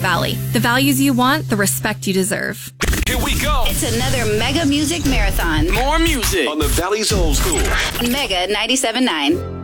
Valley. The values you want, the respect you deserve. Here we go. It's another Mega Music Marathon. More music on the Valley's Old School. Mega 97.9.